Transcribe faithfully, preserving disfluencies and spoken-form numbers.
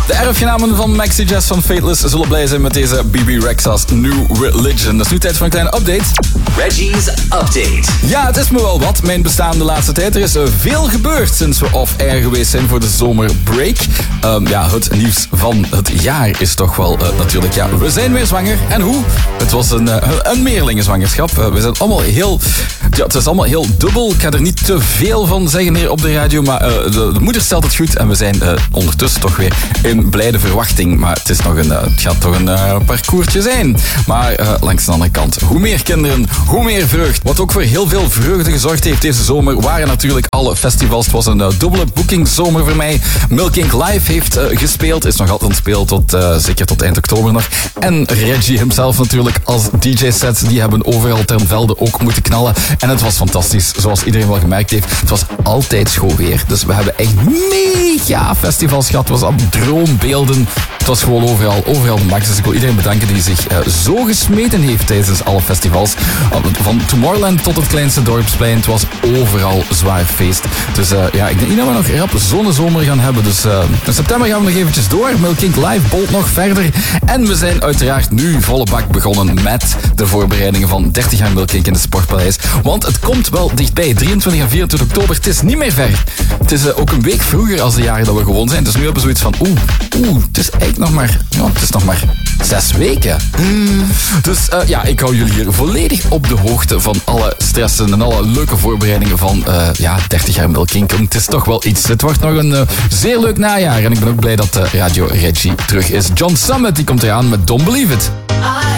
De erfgenamen van Maxi Jazz van Fateless zullen blij zijn met deze B B Rexha's New Religion. Dat is nu tijd voor een kleine update. Reggie's Update. Ja, het is me wel wat, mijn bestaan de laatste tijd. Er is veel gebeurd sinds we off-air geweest zijn voor de zomerbreak. Um, ja, het nieuws van het jaar is toch wel uh, natuurlijk, ja, we zijn weer zwanger. En hoe? Het was een, uh, een meerlingenzwangerschap. Uh, we zijn allemaal heel, ja, het is allemaal heel dubbel. Ik ga er niet te veel van zeggen hier op de radio, maar uh, de, de moeder stelt het goed en we zijn uh, ondertussen toch weer in blijde verwachting. Maar het, is nog een, uh, het gaat toch een uh, parcoursje zijn. Maar uh, langs de andere kant, hoe meer kinderen, hoe meer vreugd. Wat ook voor heel veel vreugde gezorgd heeft deze zomer, waren natuurlijk alle festivals. Het was een uh, dubbele boekingszomer voor mij. Milk Inc Live heeft uh, gespeeld, is nog altijd aan het spelen tot, uh, zeker tot eind oktober nog. En Reggie himself natuurlijk als D J-sets, die hebben overal ten velde ook moeten knallen. En het was fantastisch, zoals iedereen wel gemerkt heeft. Het was altijd schoon weer. Dus we hebben echt mega festivals gehad. Het was al droombeelden. Het was gewoon overal, overal de max. Dus ik wil iedereen bedanken die zich uh, zo gesmeten heeft tijdens alle festivals. Van Tomorrowland tot het kleinste dorpsplein. Het was overal zwaar feest. Dus uh, ja, ik denk niet dat we nog rap zo'n zomer gaan hebben. Dus uh, in september gaan we nog eventjes door. Milk Inc Live bolt nog verder. En we zijn uiteraard nu volle bak begonnen met de voorbereidingen van dertig jaar Milk Inc in het Sportpaleis. Want het komt wel dichtbij. drieëntwintig en vierentwintig oktober. Het is niet meer ver. Het is uh, ook een week vroeger als de jaren dat we gewoon zijn. Dus nu hebben we zoiets van, oeh, oeh, het is eigenlijk nog maar, ja, het is nog maar zes weken. Mm. Dus uh, ja, ik hou jullie hier volledig op de hoogte van alle stressen en alle leuke voorbereidingen van uh, ja, dertig jaar Milk Inc. Het is toch wel iets. Het wordt nog een uh, zeer leuk najaar. En ik ben ook blij dat uh, Radio Reggie terug is. John Summit, die komt eraan met Don't Believe It. I